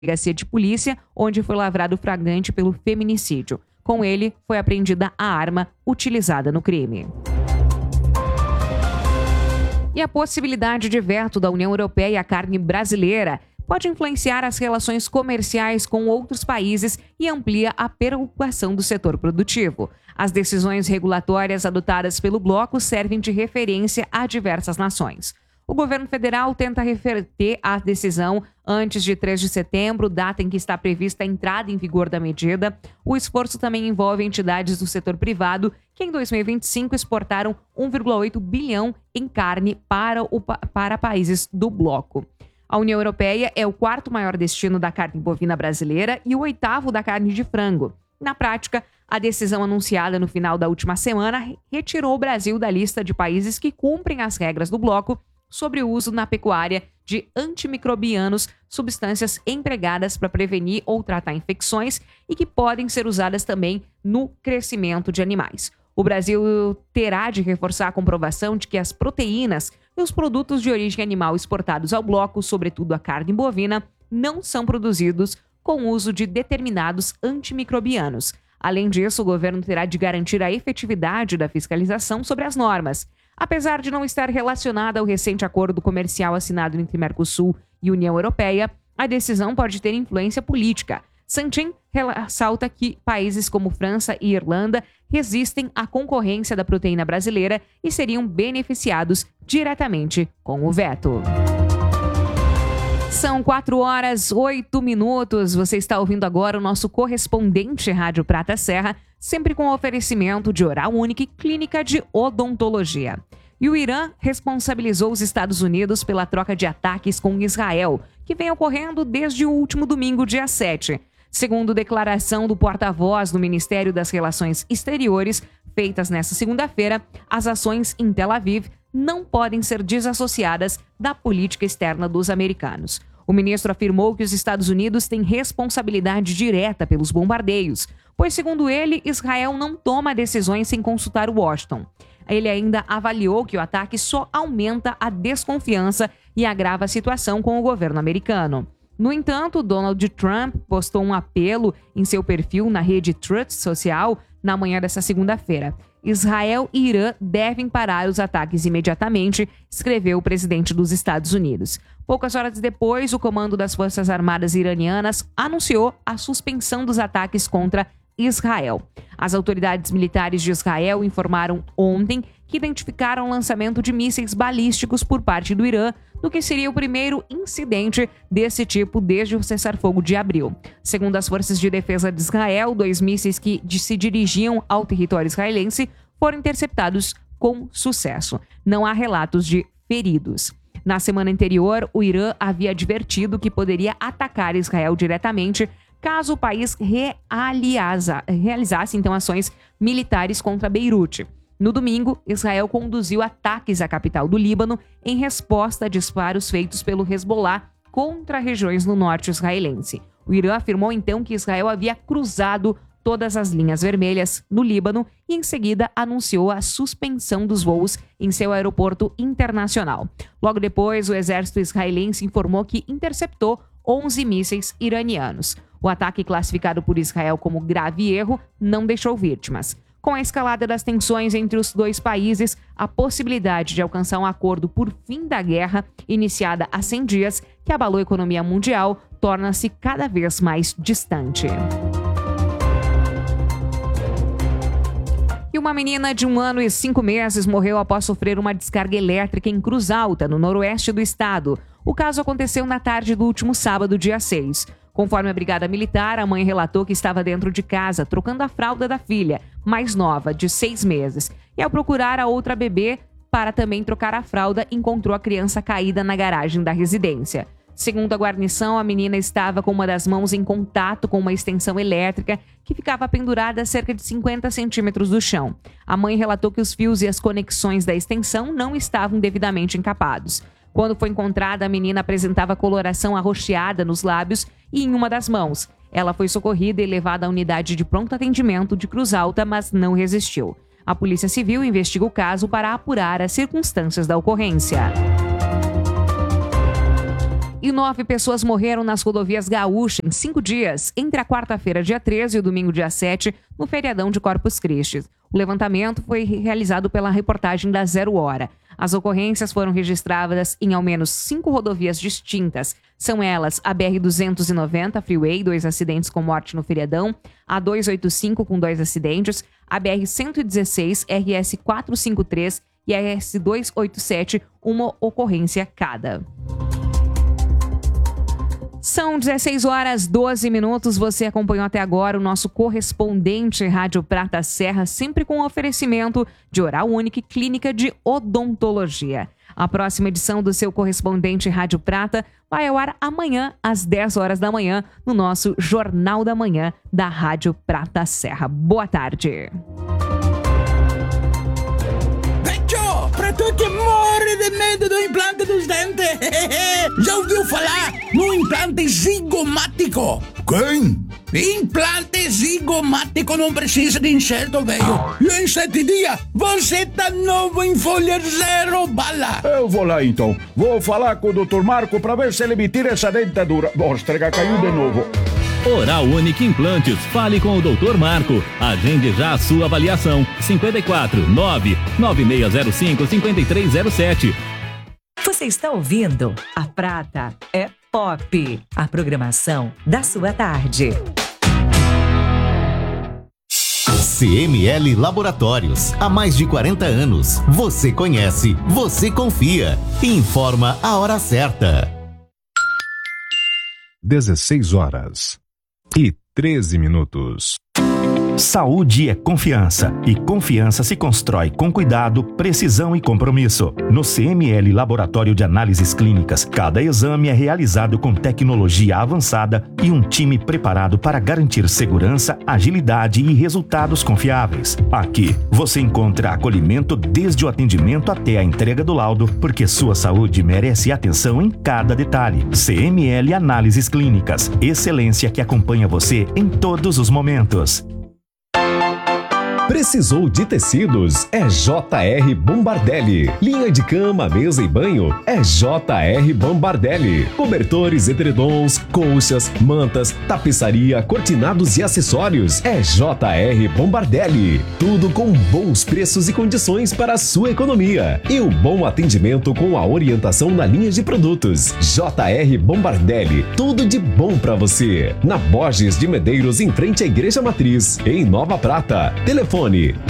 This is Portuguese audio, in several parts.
delegacia de polícia, onde foi lavrado flagrante pelo feminicídio. Com ele, foi apreendida a arma utilizada no crime. E a possibilidade de veto da União Europeia à carne brasileira pode influenciar as relações comerciais com outros países e amplia a preocupação do setor produtivo. As decisões regulatórias adotadas pelo bloco servem de referência a diversas nações. O governo federal tenta reverter a decisão antes de 3 de setembro, data em que está prevista a entrada em vigor da medida. O esforço também envolve entidades do setor privado que em 2025 exportaram 1,8 bilhão em carne para países do bloco. A União Europeia é o 4º maior destino da carne bovina brasileira e o 8º da carne de frango. Na prática, a decisão anunciada no final da última semana retirou o Brasil da lista de países que cumprem as regras do bloco sobre o uso na pecuária de antimicrobianos, substâncias empregadas para prevenir ou tratar infecções e que podem ser usadas também no crescimento de animais. O Brasil terá de reforçar a comprovação de que as proteínas e os produtos de origem animal exportados ao bloco, sobretudo a carne bovina, não são produzidos com o uso de determinados antimicrobianos. Além disso, o governo terá de garantir a efetividade da fiscalização sobre as normas. Apesar de não estar relacionada ao recente acordo comercial assinado entre Mercosul e União Europeia, a decisão pode ter influência política. Santin ressalta que países como França e Irlanda resistem à concorrência da proteína brasileira e seriam beneficiados diretamente com o veto. São 4h08. Você está ouvindo agora o nosso correspondente Rádio Prata Serra, sempre com oferecimento de Oral Unique Clínica de Odontologia. E o Irã responsabilizou os Estados Unidos pela troca de ataques com Israel, que vem ocorrendo desde o último domingo, dia 7. Segundo declaração do porta-voz do Ministério das Relações Exteriores, feitas nesta segunda-feira, as ações em Tel Aviv não podem ser desassociadas da política externa dos americanos. O ministro afirmou que os Estados Unidos têm responsabilidade direta pelos bombardeios, pois, segundo ele, Israel não toma decisões sem consultar Washington. Ele ainda avaliou que o ataque só aumenta a desconfiança e agrava a situação com o governo americano. No entanto, Donald Trump postou um apelo em seu perfil na rede Truth Social na manhã desta segunda-feira. Israel e Irã devem parar os ataques imediatamente, escreveu o presidente dos Estados Unidos. Poucas horas depois, o comando das Forças Armadas iranianas anunciou a suspensão dos ataques contra Israel. As autoridades militares de Israel informaram ontem que identificaram o lançamento de mísseis balísticos por parte do Irã, no que seria o primeiro incidente desse tipo desde o cessar-fogo de abril. Segundo as Forças de Defesa de Israel, 2 mísseis que se dirigiam ao território israelense foram interceptados com sucesso. Não há relatos de feridos. Na semana anterior, o Irã havia advertido que poderia atacar Israel diretamente caso o país realizasse então ações militares contra Beirute. No domingo, Israel conduziu ataques à capital do Líbano em resposta a disparos feitos pelo Hezbollah contra regiões no norte israelense. O Irã afirmou então que Israel havia cruzado todas as linhas vermelhas no Líbano e em seguida anunciou a suspensão dos voos em seu aeroporto internacional. Logo depois, o exército israelense informou que interceptou 11 mísseis iranianos. O ataque, classificado por Israel como grave erro, não deixou vítimas. Com a escalada das tensões entre os dois países, a possibilidade de alcançar um acordo por fim da guerra, iniciada há 100 dias, que abalou a economia mundial, torna-se cada vez mais distante. E uma menina de 1 ano e 5 meses morreu após sofrer uma descarga elétrica em Cruz Alta, no noroeste do estado. O caso aconteceu na tarde do último sábado, dia 6. Conforme a Brigada Militar, a mãe relatou que estava dentro de casa, trocando a fralda da filha, mais nova, de 6 meses. E ao procurar a outra bebê para também trocar a fralda, encontrou a criança caída na garagem da residência. Segundo a guarnição, a menina estava com uma das mãos em contato com uma extensão elétrica que ficava pendurada a cerca de 50 centímetros do chão. A mãe relatou que os fios e as conexões da extensão não estavam devidamente encapados. Quando foi encontrada, a menina apresentava coloração arroxeada nos lábios e em uma das mãos. Ela foi socorrida e levada à unidade de pronto atendimento de Cruz Alta, mas não resistiu. A Polícia Civil investiga o caso para apurar as circunstâncias da ocorrência. e 9 pessoas morreram nas rodovias gaúchas em 5 dias, entre a quarta-feira, dia 13, e o domingo, dia 7, no feriadão de Corpus Christi. O levantamento foi realizado pela reportagem da 0 Hora. As ocorrências foram registradas em ao menos 5 rodovias distintas. São elas a BR-290 Freeway, 2 acidentes com morte no feriadão, a 285 com 2 acidentes, a BR-116, RS-453 e a RS-287, uma ocorrência cada. São 16 horas 12 minutos. Você acompanhou até agora o nosso correspondente Rádio Prata Serra, sempre com oferecimento de Oral Unique e Clínica de Odontologia. A próxima edição do seu correspondente Rádio Prata vai ao ar amanhã, às 10 horas da manhã, no nosso Jornal da Manhã da Rádio Prata Serra. Boa tarde. Pra tu que morre de medo do implante dos dentes. Já ouviu falar no implante zigomático? Quem? Implante zigomático não precisa de enxerto, velho. E em 7 dias, você tá novo em folha 0 bala. Eu vou lá então. Vou falar com o Dr. Marco pra ver se ele me tira essa dentadura. Mostra, caiu de novo. Oral Unique Implantes. Fale com o Dr. Marco. Agende já a sua avaliação. 54-99605-5307. Você está ouvindo? A Prata é Pop. A programação da sua tarde. CML Laboratórios. Há mais de 40 anos. Você conhece, você confia. Informa a hora certa. 16 horas e 13 minutos. Saúde é confiança, e confiança se constrói com cuidado, precisão e compromisso. No CML Laboratório de Análises Clínicas, cada exame é realizado com tecnologia avançada e um time preparado para garantir segurança, agilidade e resultados confiáveis. Aqui, você encontra acolhimento desde o atendimento até a entrega do laudo, porque sua saúde merece atenção em cada detalhe. CML Análises Clínicas, excelência que acompanha você em todos os momentos. Precisou de tecidos? É JR Bombardelli. Linha de cama, mesa e banho? É JR Bombardelli. Cobertores, edredons, colchas, mantas, tapeçaria, cortinados e acessórios? É JR Bombardelli. Tudo com bons preços e condições para a sua economia. E o bom atendimento com a orientação na linha de produtos. JR Bombardelli. Tudo de bom para você. Na Borges de Medeiros, em frente à Igreja Matriz, em Nova Prata. Telefone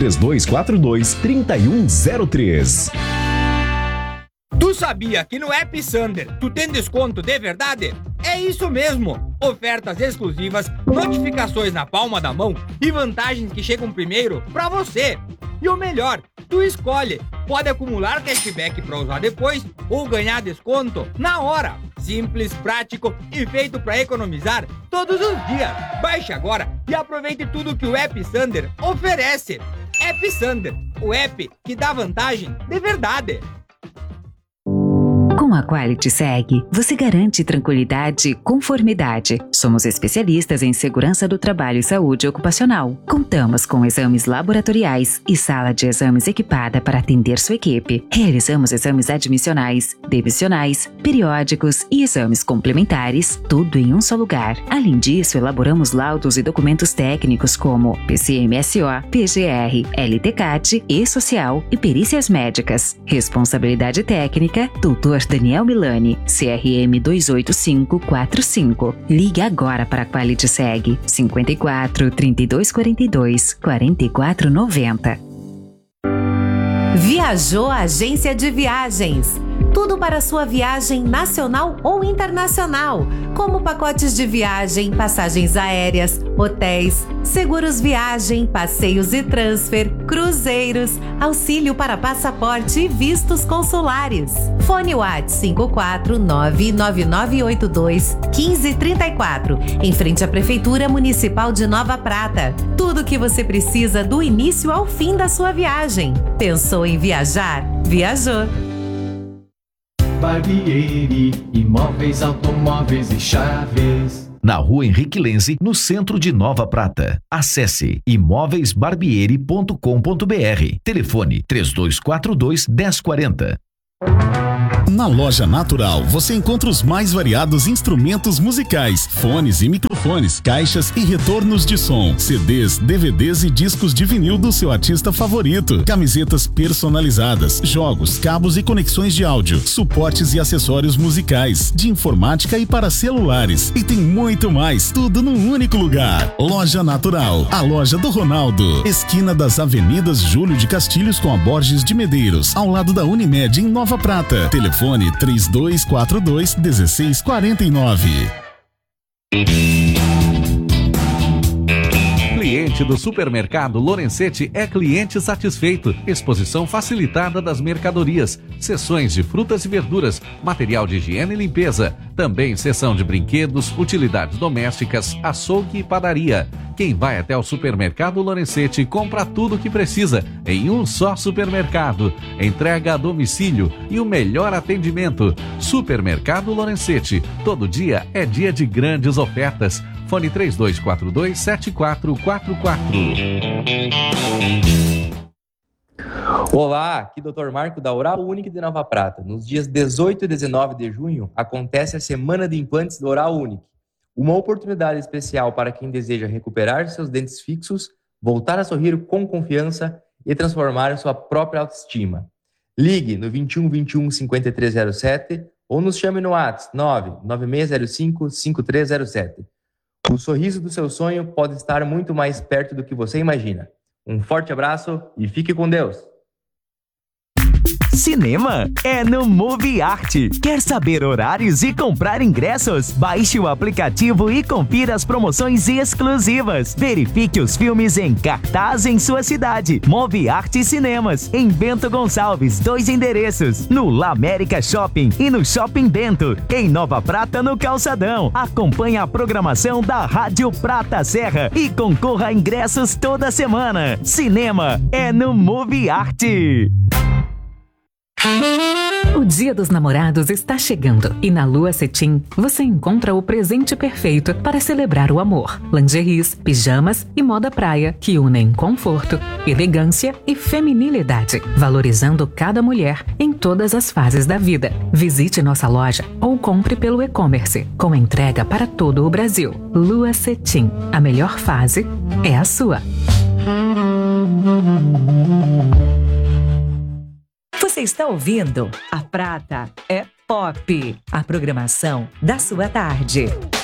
3242-3103. Tu sabia que no App Sander tu tem desconto de verdade? É isso mesmo! Ofertas exclusivas, notificações na palma da mão e vantagens que chegam primeiro pra você. E o melhor, tu escolhe. Pode acumular cashback pra usar depois ou ganhar desconto na hora. Simples, prático e feito pra economizar todos os dias. Baixe agora e aproveite tudo que o App Sander oferece. App Sander, o app que dá vantagem de verdade. Com a Quality Seg, você garante tranquilidade e conformidade. Somos especialistas em segurança do trabalho e saúde ocupacional. Contamos com exames laboratoriais e sala de exames equipada para atender sua equipe. Realizamos exames admissionais, demissionais, periódicos e exames complementares, tudo em um só lugar. Além disso, elaboramos laudos e documentos técnicos como PCMSO, PGR, LTCAT, E-Social e perícias médicas. Responsabilidade técnica, Dr. Daniel Milani, CRM 28545. Ligue agora para a Quality Seg, 54 3242 4490. Viajou a agência de viagens. Tudo para sua viagem nacional ou internacional, como pacotes de viagem, passagens aéreas, hotéis, seguros viagem, passeios e transfer, cruzeiros, auxílio para passaporte e vistos consulares. Fone WhatsApp 54999821534, em frente à Prefeitura Municipal de Nova Prata. Tudo o que você precisa do início ao fim da sua viagem. Pensou em viajar? Viajou! Barbieri, imóveis, automóveis e chaves. Na Rua Henrique Lenze, no centro de Nova Prata. Acesse imóveisbarbieri.com.br. Telefone 3242-1040. Na Loja Natural, você encontra os mais variados instrumentos musicais, fones e microfones, caixas e retornos de som, CDs, DVDs e discos de vinil do seu artista favorito, camisetas personalizadas, jogos, cabos e conexões de áudio, suportes e acessórios musicais, de informática e para celulares. E tem muito mais, tudo num único lugar. Loja Natural, a loja do Ronaldo, esquina das Avenidas Júlio de Castilhos com a Borges de Medeiros, ao lado da Unimed em Nova Prata. Telefone 3242-1649. Cliente do Supermercado Lorenzetti é cliente satisfeito. Exposição facilitada das mercadorias, seções de frutas e verduras, material de higiene e limpeza. Também seção de brinquedos, utilidades domésticas, açougue e padaria. Quem vai até o Supermercado Lorenzetti compra tudo o que precisa em um só supermercado. Entrega a domicílio e o melhor atendimento. Supermercado Lorenzetti. Todo dia é dia de grandes ofertas. Fone 3242-7444. Olá, aqui Dr. Marco da Oral Unique de Nova Prata. Nos dias 18 e 19 de junho acontece a Semana de Implantes do Oral Unique. Uma oportunidade especial para quem deseja recuperar seus dentes fixos, voltar a sorrir com confiança e transformar sua própria autoestima. Ligue no 21 21 5307 ou nos chame no WhatsApp 99605 5307. O sorriso do seu sonho pode estar muito mais perto do que você imagina. Um forte abraço e fique com Deus! Cinema é no Movie Art. Quer saber horários e comprar ingressos? Baixe o aplicativo e confira as promoções exclusivas. Verifique os filmes em cartaz em sua cidade. Movie Art Cinemas, em Bento Gonçalves, 2 endereços, no La América Shopping e no Shopping Bento, em Nova Prata, no Calçadão. Acompanhe a programação da Rádio Prata Serra e concorra a ingressos toda semana. Cinema é no Movie Art. O Dia dos Namorados está chegando e na Lua Cetim você encontra o presente perfeito para celebrar o amor. Lingeries, pijamas e moda praia que unem conforto, elegância e feminilidade, valorizando cada mulher em todas as fases da vida. Visite nossa loja ou compre pelo e-commerce, com entrega para todo o Brasil. Lua Cetim, a melhor fase é a sua. Você está ouvindo? A Prata é Pop, a programação da sua tarde.